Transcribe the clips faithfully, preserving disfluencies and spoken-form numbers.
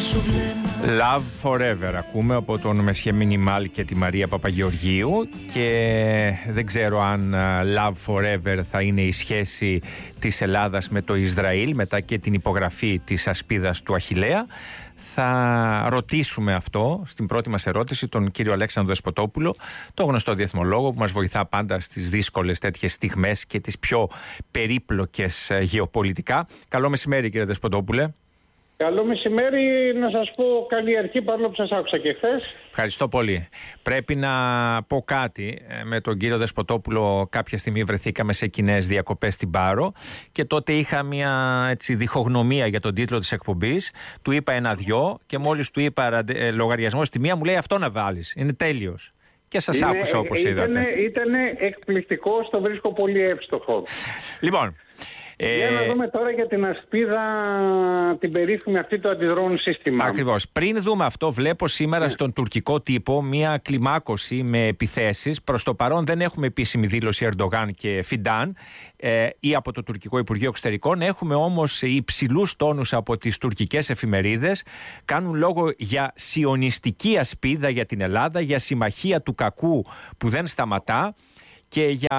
Love Forever ακούμε από τον Μεσχέ Μινιμάλ και τη Μαρία Παπαγεωργίου, και δεν ξέρω αν Love Forever θα είναι η σχέση της Ελλάδας με το Ισραήλ μετά και την υπογραφή της ασπίδας του Αχιλλέα. Θα ρωτήσουμε αυτό στην πρώτη μας ερώτηση τον κύριο Αλέξανδρο Δεσποτόπουλο, το γνωστό διεθνολόγο που μας βοηθά πάντα στις δύσκολες τέτοιες στιγμές και τις πιο περίπλοκες γεωπολιτικά. Καλό μεσημέρι, κύριε Δεσποτόπουλε. Καλό μεσημέρι, να σας πω καλή αρχή, παρόλο που σας άκουσα και χθες. Ευχαριστώ πολύ. Πρέπει να πω κάτι. Με τον κύριο Δεσποτόπουλο κάποια στιγμή βρεθήκαμε σε κοινές διακοπές στην Πάρο και τότε είχα μια έτσι, διχογνωμία για τον τίτλο της εκπομπής. Του είπα ένα-δυο και μόλις του είπα ε, λογαριασμό στη μία μου λέει αυτό να βάλεις. Είναι τέλειος. Και σας είναι, άκουσα όπως ήτανε, είδατε. Ήταν εκπληκτικό, το βρίσκω πολύ εύστοχο. Λοιπόν... Για ε... να δούμε τώρα για την ασπίδα, την περίφημη αυτή το αντι-drone σύστημα. Ακριβώς. Πριν δούμε αυτό, βλέπω σήμερα ναι. στον τουρκικό τύπο μια κλιμάκωση με επιθέσεις. Προς το παρόν δεν έχουμε επίσημη δήλωση Ερντογάν και Φιντάν ε, ή από το τουρκικό Υπουργείο Εξωτερικών. Έχουμε όμως υψηλούς τόνους από τις τουρκικές εφημερίδες. Κάνουν λόγο για σιωνιστική ασπίδα για την Ελλάδα, για συμμαχία του κακού που δεν σταματά και για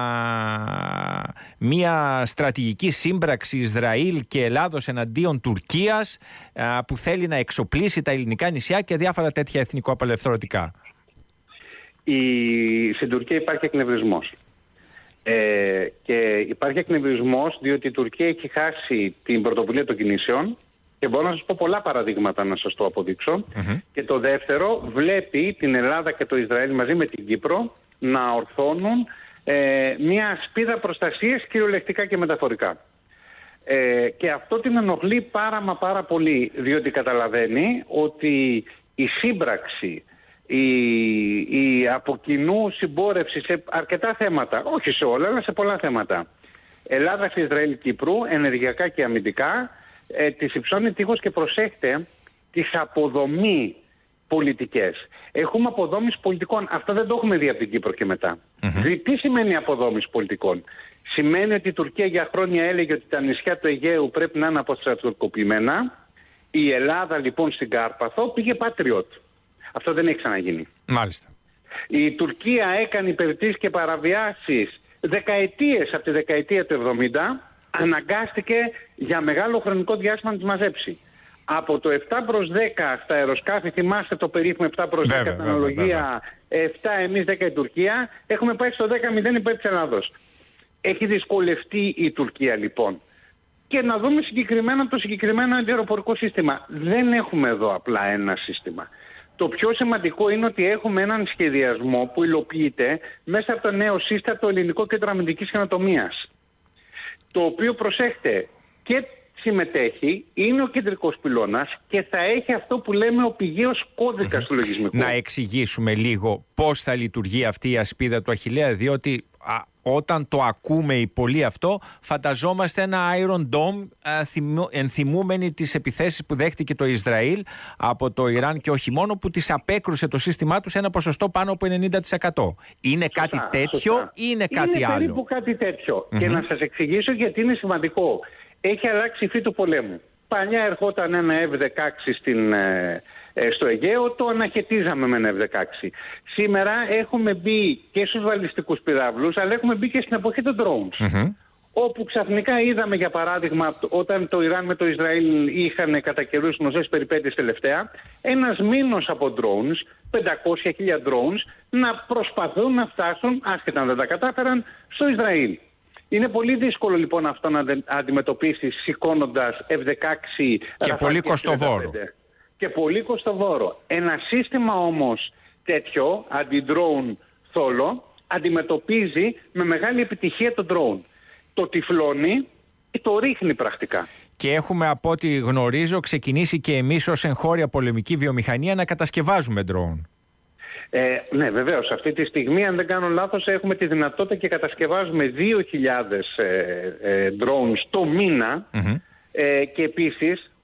μια στρατηγική σύμπραξη Ισραήλ και Ελλάδος εναντίον Τουρκίας που θέλει να εξοπλίσει τα ελληνικά νησιά και διάφορα τέτοια εθνικοαπελευθερωτικά. Η... Στην Τουρκία υπάρχει εκνευρισμός. Ε, και υπάρχει εκνευρισμός διότι η Τουρκία έχει χάσει την πρωτοβουλία των κινήσεων και μπορώ να σας πω πολλά παραδείγματα να σας το αποδείξω. Mm-hmm. Και το δεύτερο, βλέπει την Ελλάδα και το Ισραήλ μαζί με την Κύπρο να ορθώνουν ε, μια ασπίδα προστασίας κυριολεκτικά και μεταφορικά. Ε, και αυτό την ενοχλεί πάρα μα πάρα πολύ, διότι καταλαβαίνει ότι η σύμπραξη, η, η από κοινού συμπόρευση σε αρκετά θέματα, όχι σε όλα, αλλά σε πολλά θέματα, Ελλάδας, Ισραήλ, Κύπρου, ενεργειακά και αμυντικά, ε, τις υψώνει τείχος και προσέχτε τις αποδομή πολιτικές. Έχουμε αποδόμηση πολιτικών. Αυτό δεν το έχουμε δει από την Κύπρο και μετά. Mm-hmm. Τι σημαίνει αποδόμηση πολιτικών? Σημαίνει ότι η Τουρκία για χρόνια έλεγε ότι τα νησιά του Αιγαίου πρέπει να είναι αποστρατιωτικοποιημένα. Η Ελλάδα λοιπόν στην Κάρπαθο πήγε Patriot. Αυτό δεν έχει ξαναγίνει. Μάλιστα. Η Τουρκία έκανε υπερτήσεις και παραβιάσεις δεκαετίες, από τη δεκαετία του εβδομήντα, αναγκάστηκε για μεγάλο χρονικό διάστημα να τις μαζέψει. Από το επτά προς δέκα στα αεροσκάφη, θυμάστε το περίφημο επτά προς δέκα, την αναλογία επτά εμείς δέκα η Τουρκία, έχουμε πάει στο δέκα μηδέν υπέρ της Ελλάδος. Έχει δυσκολευτεί η Τουρκία λοιπόν. Και να δούμε συγκεκριμένα το συγκεκριμένο αντιαεροπορικό σύστημα. Δεν έχουμε εδώ απλά ένα σύστημα. Το πιο σημαντικό είναι ότι έχουμε έναν σχεδιασμό που υλοποιείται μέσα από το νέο σύστατο Ελληνικό Κέντρο Αμυντικής Καινοτομίας. Το οποίο, προσέχτε, και συμμετέχει, είναι ο κεντρικός πυλώνας και θα έχει αυτό που λέμε ο πηγαίος κώδικας του λογισμικού. Να εξηγήσουμε λίγο πώς θα λειτουργεί αυτή η ασπίδα του Αχιλλέα, διότι α, όταν το ακούμε οι πολλοί αυτό, φανταζόμαστε ένα Iron Dome α, θυμου, ενθυμούμενοι τις επιθέσεις που δέχτηκε το Ισραήλ από το Ιράν και όχι μόνο, που τις απέκρουσε το σύστημά του σε ένα ποσοστό πάνω από ενενήντα τοις εκατό. Είναι σωστά, κάτι τέτοιο σωστά. Ή είναι κάτι είναι άλλο? Είναι περίπου κάτι τέτοιο. Mm-hmm. Και να σας εξηγήσω γιατί είναι σημαντικό. Έχει αλλάξει η φύση του πολέμου. Παλιά ερχόταν ένα εφ δεκαέξι στην, ε, ε, στο Αιγαίο, το αναχαιτίζαμε με ένα εφ δεκαέξι. Σήμερα έχουμε μπει και στους βαλιστικούς πυράβλους, αλλά έχουμε μπει και στην εποχή των drones. Mm-hmm. Όπου ξαφνικά είδαμε, για παράδειγμα, όταν το Ιράν με το Ισραήλ είχαν κατά καιρούς γνωστές περιπέτειες τελευταία, ένας μήνος από drones, πεντακόσια χιλιάδες drones, να προσπαθούν να φτάσουν, άσχετα αν δεν τα κατάφεραν, στο Ισραήλ. Είναι πολύ δύσκολο λοιπόν αυτό να αντιμετωπίσεις σηκώνοντας εφ δεκαέξι και πολύ κοστοβόρο. Και πολύ κοστοβόρο. Ένα σύστημα όμως τέτοιο, αντι-drone θόλο, αντιμετωπίζει με μεγάλη επιτυχία το drone. Το τυφλώνει και το ρίχνει πρακτικά. Και έχουμε, από ό,τι γνωρίζω, ξεκινήσει και εμείς ως εγχώρια πολεμική βιομηχανία να κατασκευάζουμε drone. Ε, ναι, βεβαίως. Αυτή τη στιγμή, αν δεν κάνω λάθος, έχουμε τη δυνατότητα και κατασκευάζουμε δύο χιλιάδες ε, ε, drones το μήνα. Mm-hmm. ε, και επίσης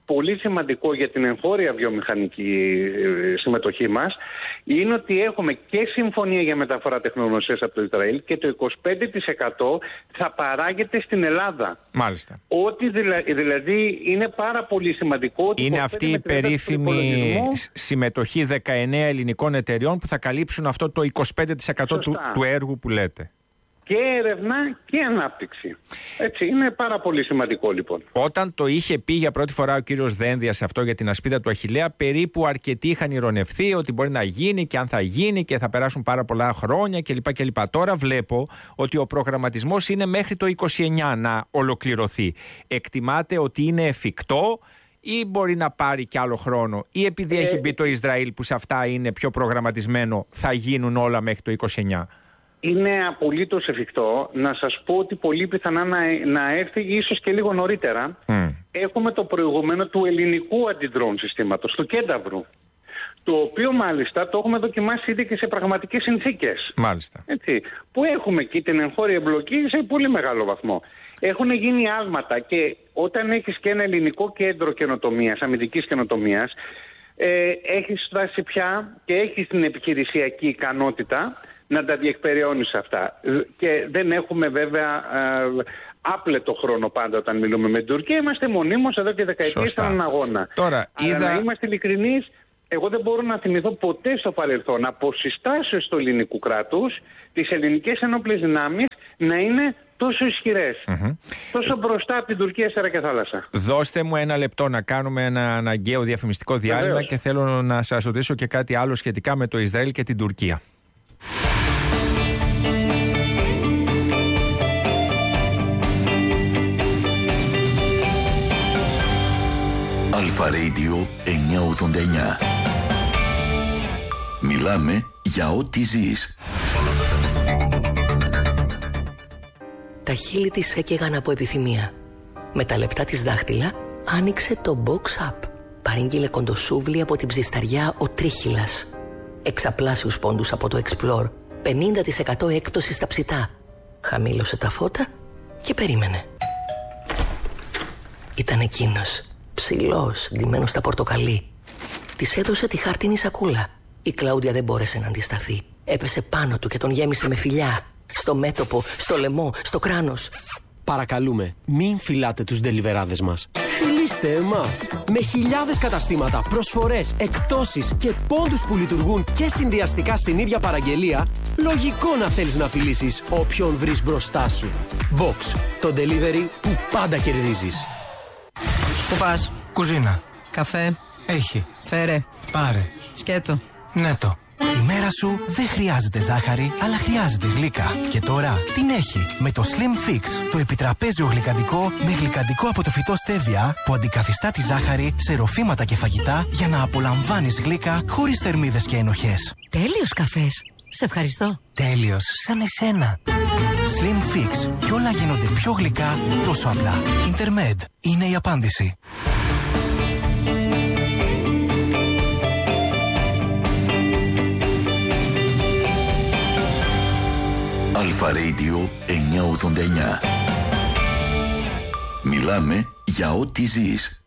πολύ σημαντικό για την εγχώρια βιομηχανική συμμετοχή μας είναι ότι έχουμε και συμφωνία για μεταφορά τεχνογνωσίας από το Ισραήλ και το είκοσι πέντε τοις εκατό θα παράγεται στην Ελλάδα. Μάλιστα. Ότι δηλα, δηλαδή είναι πάρα πολύ σημαντικό. Ότι είναι αυτή η περίφημη συμμετοχή δεκαεννέα ελληνικών εταιριών που θα καλύψουν αυτό το είκοσι πέντε τοις εκατό του, του έργου που λέτε. Και έρευνα και ανάπτυξη. Έτσι, είναι πάρα πολύ σημαντικό λοιπόν. Όταν το είχε πει για πρώτη φορά ο κύριος Δένδιας αυτό για την ασπίδα του Αχιλλέα, περίπου αρκετοί είχαν ηρωνευθεί ότι μπορεί να γίνει και αν θα γίνει και θα περάσουν πάρα πολλά χρόνια κλπ. κλπ. Τώρα βλέπω ότι ο προγραμματισμός είναι μέχρι το είκοσι εννέα να ολοκληρωθεί. Εκτιμάτε ότι είναι εφικτό ή μπορεί να πάρει κι άλλο χρόνο, ή επειδή ε... έχει μπει το Ισραήλ που σε αυτά είναι πιο προγραμματισμένο θα γίνουν όλα μέχρι το είκοσι εννέα? Είναι απολύτως εφικτό. Να σας πω ότι πολύ πιθανά να, να έρθει ίσως και λίγο νωρίτερα. Mm. Έχουμε το προηγούμενο του ελληνικού αντιδρών συστήματος, του Κένταβρου, το οποίο μάλιστα το έχουμε δοκιμάσει ήδη και σε πραγματικές συνθήκες. Μάλιστα. Έτσι, που έχουμε εκεί την εγχώρια εμπλοκή σε πολύ μεγάλο βαθμό. Έχουν γίνει άλματα και όταν έχεις και ένα ελληνικό κέντρο καινοτομίας, αμυντικής καινοτομίας, ε, έχεις φτάσει πια και έχεις την επιχειρησιακή ικανότητα να τα διεκπεραιώνεις αυτά. Και δεν έχουμε βέβαια ε, άπλετο χρόνο πάντα όταν μιλούμε με την Τουρκία. Είμαστε μονίμως εδώ και δεκαετίες στον αγώνα. Τώρα, αλλά είδα... να είμαστε ειλικρινείς, εγώ δεν μπορώ να θυμηθώ ποτέ στο παρελθόν από συστάσεις του ελληνικού κράτους τις ελληνικές ενόπλες δυνάμεις να είναι τόσο ισχυρές, mm-hmm. τόσο μπροστά από την Τουρκία σέρα και θάλασσα. Δώστε μου ένα λεπτό να κάνουμε ένα αναγκαίο διαφημιστικό διάλειμμα. Βεβαίως. Και θέλω να σας ρωτήσω και κάτι άλλο σχετικά με το Ισραήλ και την Τουρκία. Αλφα Radio εννιακόσια ογδόντα εννιά. Μιλάμε για ό,τι ζεις. Τα χείλη της έκαιγαν από επιθυμία. Με τα λεπτά της δάχτυλα άνοιξε το Box Up. Παρήγγειλε κοντοσούβλι από την ψισταριά ο Τρίχυλας. Εξαπλάσιους πόντους από το Explore. πενήντα τοις εκατό έκπτωση στα ψητά. Χαμήλωσε τα φώτα και περίμενε. Ήταν εκείνος, ψηλός, ντυμένος στα πορτοκαλί. Της έδωσε τη χάρτινη σακούλα. Η Κλάουδια δεν μπόρεσε να αντισταθεί. Έπεσε πάνω του και τον γέμισε με φιλιά. Στο μέτωπο, στο λαιμό, στο κράνος. Παρακαλούμε, μην φυλάτε τους ντελιβεράδες μας. Φιλήστε εμάς. Με χιλιάδες καταστήματα, προσφορές, εκπτώσεις και πόντους που λειτουργούν και συνδυαστικά στην ίδια παραγγελία, λογικό να θέλεις να φιλήσεις όποιον βρεις μπροστά σου. Box, το delivery που πάντα κερδίζεις. Πού πας? Κουζίνα. Καφέ? Έχει. Φέρε. Πάρε. Σκέτο. Ναι το. Η μέρα σου δεν χρειάζεται ζάχαρη, αλλά χρειάζεται γλύκα. Και τώρα την έχει με το Slim Fix, το επιτραπέζιο γλυκαντικό με γλυκαντικό από το φυτό στέβια που αντικαθιστά τη ζάχαρη σε ροφήματα και φαγητά για να απολαμβάνεις γλύκα χωρίς θερμίδες και ενοχές. Τέλειος καφές. Σε ευχαριστώ. Τέλειος, σαν εσένα. Slim Fix. Και όλα γίνονται πιο γλυκά τόσο απλά. Intermed είναι η απάντηση. Αλφα Radio εννιακόσια ογδόντα εννιά. Μιλάμε για ό,τι ζεις.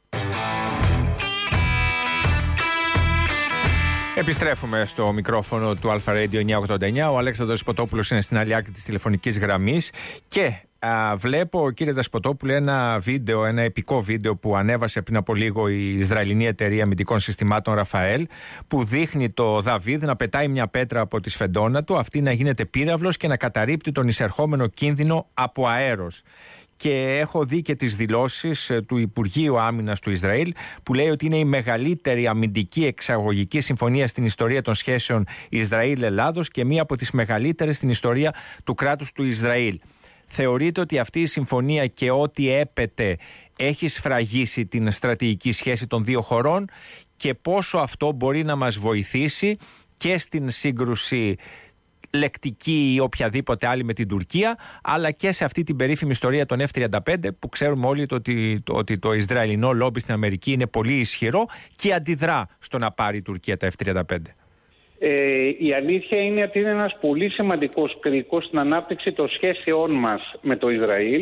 Επιστρέφουμε στο μικρόφωνο του Αλφα Radio εννιακόσια ογδόντα εννιά. Ο Αλέξανδρος Δεσποτόπουλος είναι στην άλλη άκρη της τηλεφωνικής γραμμής και α, βλέπω, κύριε Δεσποτόπουλε, ένα βίντεο, ένα επικό βίντεο που ανέβασε πριν από λίγο η Ισραηλινή εταιρεία αμυντικών συστημάτων Ραφαέλ, που δείχνει το Δαβίδ να πετάει μια πέτρα από τη σφεντόνα του, αυτή να γίνεται πύραυλος και να καταρρίπτει τον εισερχόμενο κίνδυνο από αέρος. Και έχω δει και τις δηλώσεις του Υπουργείου Άμυνας του Ισραήλ, που λέει ότι είναι η μεγαλύτερη αμυντική εξαγωγική συμφωνία στην ιστορία των σχέσεων Ισραήλ-Ελλάδος και μία από τις μεγαλύτερες στην ιστορία του κράτους του Ισραήλ. Θεωρείτε ότι αυτή η συμφωνία και ό,τι έπεται έχει σφραγίσει την στρατηγική σχέση των δύο χωρών και πόσο αυτό μπορεί να μας βοηθήσει και στην σύγκρουση λεκτική ή οποιαδήποτε άλλη με την Τουρκία, αλλά και σε αυτή την περίφημη ιστορία των εφ τριάντα πέντε, που ξέρουμε όλοι το ότι, το, ότι το Ισραηλινό λόμπι στην Αμερική είναι πολύ ισχυρό και αντιδρά στο να πάρει η Τουρκία τα εφ τριάντα πέντε. Ε, η αλήθεια είναι ότι είναι ένας πολύ σημαντικός κρίκος στην ανάπτυξη των σχέσεών μας με το Ισραήλ,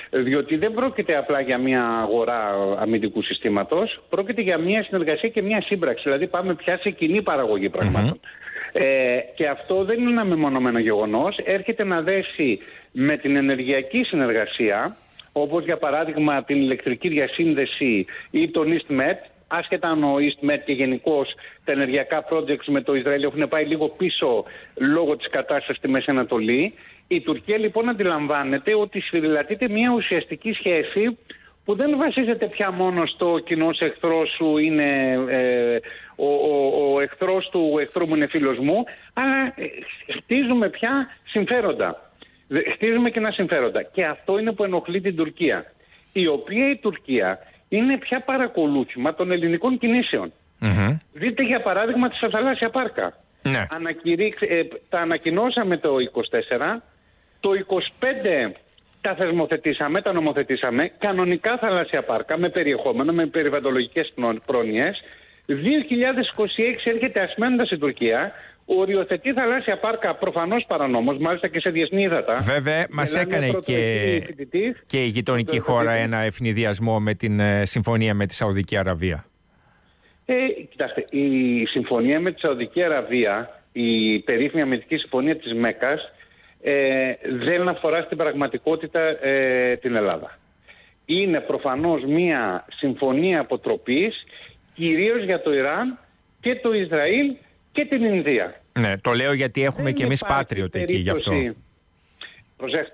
Διότι δεν πρόκειται απλά για μια αγορά αμυντικού συστήματος, πρόκειται για μια συνεργασία και μια σύμπραξη. Δηλαδή πάμε πια σε κοινή παραγωγή πραγμάτων. Mm-hmm. Ε, και αυτό δεν είναι ένα μεμονωμένο γεγονός. Έρχεται να δέσει με την ενεργειακή συνεργασία, όπως για παράδειγμα την ηλεκτρική διασύνδεση ή τον EastMed, άσχετα αν ο EastMed και γενικώς τα ενεργειακά projects με το Ισραήλ έχουν πάει λίγο πίσω λόγω της κατάστασης στη Μέση Ανατολή. Η Τουρκία λοιπόν αντιλαμβάνεται ότι σφυριλατείται μια ουσιαστική σχέση που δεν βασίζεται πια μόνο στο κοινός εχθρός σου είναι ε, ο, ο, ο εχθρός του ο εχθρού μου είναι φίλος μου, αλλά ε, χτίζουμε πια συμφέροντα. Χτίζουμε κοινά συμφέροντα. Και αυτό είναι που ενοχλεί την Τουρκία, η οποία η Τουρκία είναι πια παρακολούθημα των ελληνικών κινήσεων. Mm-hmm. Δείτε για παράδειγμα τη θαλάσσια πάρκα. Ναι. Ανακηρύξ, ε, τα ανακοινώσαμε το είκοσι τέσσερα, το είκοσι πέντε τα θεσμοθετήσαμε, τα νομοθετήσαμε, κανονικά θαλάσσια πάρκα με περιεχόμενο, με περιβαλλοντολογικές πρόνοιες. δύο χιλιάδες είκοσι έξι έρχεται ασμένοντας η Τουρκία, οριοθετεί θαλάσσια πάρκα προφανώς παρανόμως, μάλιστα και σε διεθνή ύδατα. Βέβαια, μας έκανε και, και η γειτονική χώρα ένα ευνηδιασμό με την ε, συμφωνία με τη Σαουδική Αραβία. Ε, κοιτάξτε, η συμφωνία με τη Σαουδική Αραβία, η περίφημη αμυντική συμφωνία της Μέκας, ε, δεν αφορά στην πραγματικότητα ε, την Ελλάδα. Είναι προφανώς μια συμφωνία αποτροπής, κυρίως για το Ιράν και το Ισραήλ και την Ινδία. Ναι, το λέω γιατί έχουμε δεν και εμείς Patriot εκεί γι' αυτό. Προσέξτε,